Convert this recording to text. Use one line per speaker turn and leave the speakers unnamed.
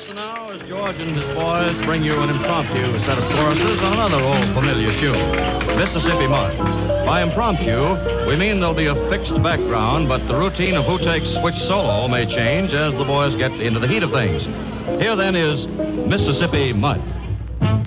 And now, as George and his boys bring you an impromptu set of choruses on another old familiar tune, Mississippi Mud. By impromptu, we mean there'll be a fixed background, but the routine of who takes which solo may change as the boys get into the heat of things. Here, then, is Mississippi Mud.